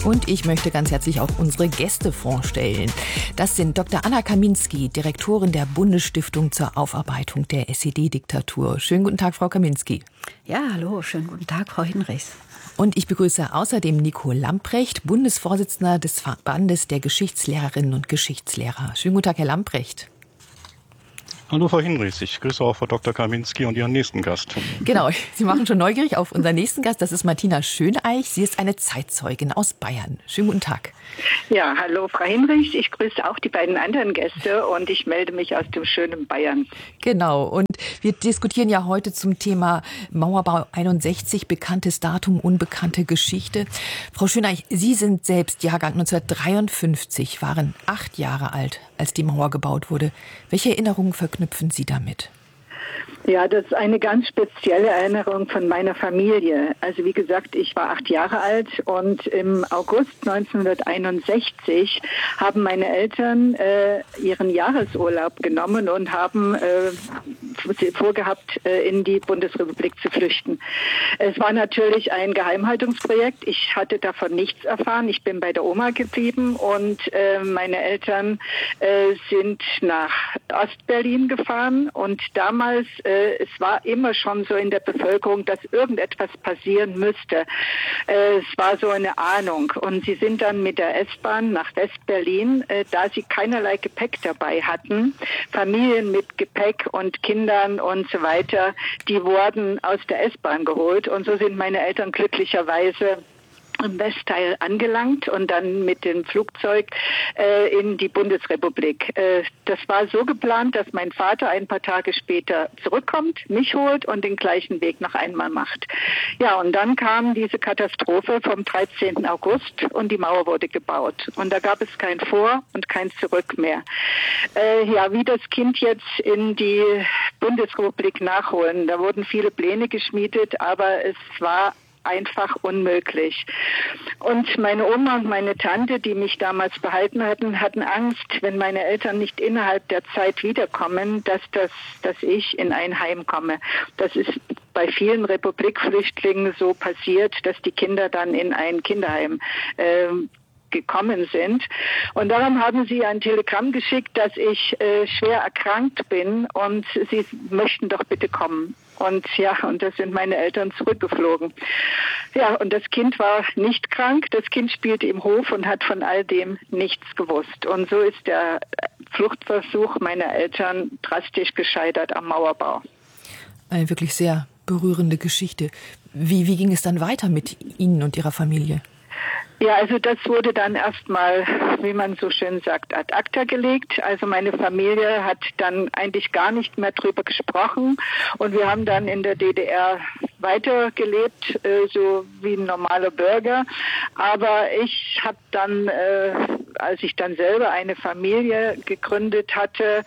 Und ich möchte ganz herzlich auch unsere Gäste vorstellen. Das sind Dr. Anna Kaminski, Direktorin der Bundesstiftung zur Aufarbeitung der SED-Diktatur. Schönen guten Tag, Frau Kaminski. Ja, hallo, schönen guten Tag, Frau Hinrichs. Und ich begrüße außerdem Nico Lamprecht, Bundesvorsitzender des Verbandes der Geschichtslehrerinnen und Geschichtslehrer. Schönen guten Tag, Herr Lamprecht. Hallo Frau Hinrichs, ich grüße auch Frau Dr. Kaminski und Ihren nächsten Gast. Genau, Sie machen schon neugierig auf unseren nächsten Gast. Das ist Martina Schöneich. Sie ist eine Zeitzeugin aus Bayern. Schönen guten Tag. Ja, hallo Frau Hinrichs. Ich grüße auch die beiden anderen Gäste und ich melde mich aus dem schönen Bayern. Genau, und wir diskutieren ja heute zum Thema Mauerbau 61, bekanntes Datum, unbekannte Geschichte. Frau Schöneich, Sie sind selbst Jahrgang 1953, waren 8 Jahre alt, als die Mauer gebaut wurde. Welche Erinnerungen verknüpfen Sie damit? Ja, das ist eine ganz spezielle Erinnerung von meiner Familie. Also wie gesagt, ich war 8 Jahre alt und im August 1961 haben meine Eltern ihren Jahresurlaub genommen und haben vorgehabt, in die Bundesrepublik zu flüchten. Es war natürlich ein Geheimhaltungsprojekt. Ich hatte davon nichts erfahren. Ich bin bei der Oma geblieben und meine Eltern sind nach Ostberlin gefahren und damals es war immer schon so in der Bevölkerung, dass irgendetwas passieren müsste. Es war so eine Ahnung. Und sie sind dann mit der S-Bahn nach West-Berlin, da sie keinerlei Gepäck dabei hatten. Familien mit Gepäck und Kindern und so weiter, die wurden aus der S-Bahn geholt. Und so sind meine Eltern glücklicherweise im Westteil angelangt und dann mit dem Flugzeug in die Bundesrepublik. Das war so geplant, dass mein Vater ein paar Tage später zurückkommt, mich holt und den gleichen Weg noch einmal macht. Ja, und dann kam diese Katastrophe vom 13. August und die Mauer wurde gebaut. Und da gab es kein Vor- und kein Zurück mehr. Ja, wie das Kind jetzt in die Bundesrepublik nachholen. Da wurden viele Pläne geschmiedet, aber es war einfach unmöglich. Und meine Oma und meine Tante, die mich damals behalten hatten Angst, wenn meine Eltern nicht innerhalb der Zeit wiederkommen, dass ich in ein Heim komme. Das ist bei vielen Republikflüchtlingen so passiert, dass die Kinder dann in ein Kinderheim gekommen sind. Und darum haben sie ein Telegramm geschickt, dass ich schwer erkrankt bin und sie möchten doch bitte kommen. Und ja, und da sind meine Eltern zurückgeflogen. Ja, und das Kind war nicht krank. Das Kind spielte im Hof und hat von all dem nichts gewusst. Und so ist der Fluchtversuch meiner Eltern drastisch gescheitert am Mauerbau. Eine wirklich sehr berührende Geschichte. Wie ging es dann weiter mit Ihnen und Ihrer Familie? Ja, also das wurde dann erstmal, wie man so schön sagt, ad acta gelegt. Also meine Familie hat dann eigentlich gar nicht mehr drüber gesprochen und wir haben dann in der DDR weitergelebt, so wie ein normaler Bürger. Aber ich habe dann, als ich dann selber eine Familie gegründet hatte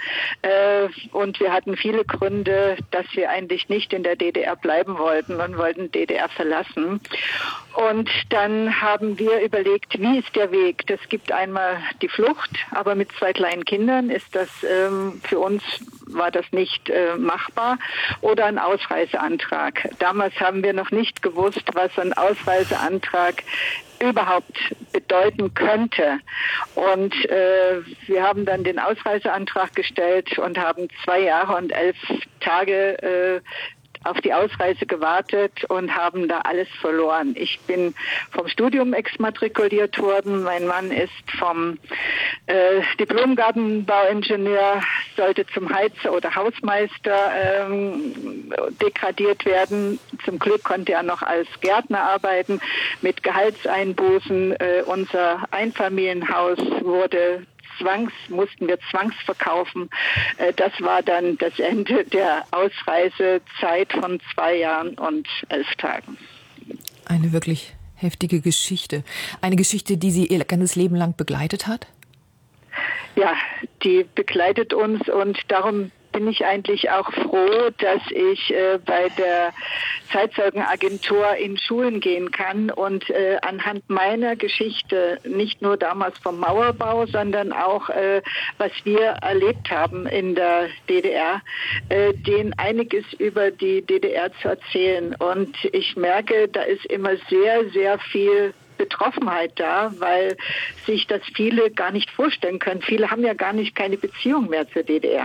und wir hatten viele Gründe, dass wir eigentlich nicht in der DDR bleiben wollten und wollten DDR verlassen. Und dann haben wir überlegt, wie ist der Weg? Das gibt einmal die Flucht, aber mit 2 kleinen Kindern ist das für uns war das nicht machbar, oder ein Ausreiseantrag. Damals haben wir noch nicht gewusst, was ein Ausreiseantrag überhaupt bedeuten könnte. Und wir haben dann den Ausreiseantrag gestellt und haben 2 Jahre und 11 Tage auf die Ausreise gewartet und haben da alles verloren. Ich bin vom Studium exmatrikuliert worden. Mein Mann ist vom Diplom-Gartenbauingenieur, sollte zum Heizer oder Hausmeister degradiert werden. Zum Glück konnte er noch als Gärtner arbeiten mit Gehaltseinbußen. Unser Einfamilienhaus mussten wir zwangsverkaufen. Das war dann das Ende der Ausreisezeit von 2 Jahren und 11 Tagen. Eine wirklich heftige Geschichte. Eine Geschichte, die Sie Ihr ganzes Leben lang begleitet hat? Ja, die begleitet uns und darum bin ich eigentlich auch froh, dass ich bei der Zeitzeugenagentur in Schulen gehen kann und anhand meiner Geschichte, nicht nur damals vom Mauerbau, sondern auch, was wir erlebt haben in der DDR, denen einiges über die DDR zu erzählen. Und ich merke, da ist immer sehr, sehr viel Betroffenheit da, weil sich das viele gar nicht vorstellen können. Viele haben ja keine Beziehung mehr zur DDR.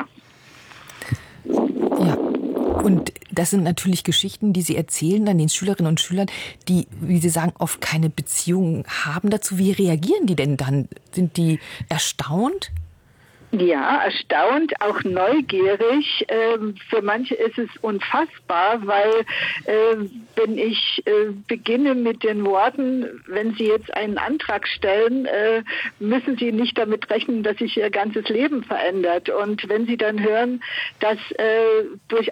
Ja. Und das sind natürlich Geschichten, die Sie erzählen dann den Schülerinnen und Schülern, die, wie Sie sagen, oft keine Beziehung haben dazu. Wie reagieren die denn dann? Sind die erstaunt? Ja, erstaunt, auch neugierig. Für manche ist es unfassbar, weil wenn ich beginne mit den Worten, wenn Sie jetzt einen Antrag stellen, müssen Sie nicht damit rechnen, dass sich Ihr ganzes Leben verändert. Und wenn Sie dann hören, dass durch